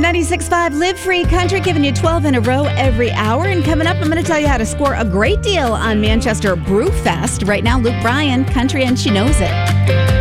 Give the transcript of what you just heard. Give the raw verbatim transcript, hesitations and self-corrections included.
ninety-six point five Live Free Country, giving you twelve in a row every hour. And coming up, I'm going to tell you how to score a great deal on Manchester Brew Fest. Right now, Luke Bryan, Country, and she knows it.